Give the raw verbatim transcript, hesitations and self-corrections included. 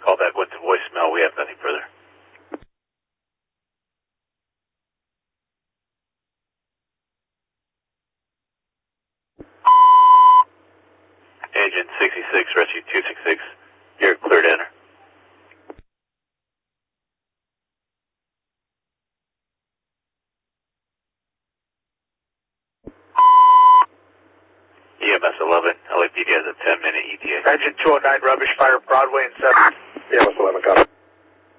call back went to voicemail. We have nothing further. Agent sixty-six, Rescue two sixty-six. You're clear to enter. E M S eleven, L A P D has a ten minute E T A. Engine two oh nine, rubbish fire, Broadway and seven. E M S eleven, copy.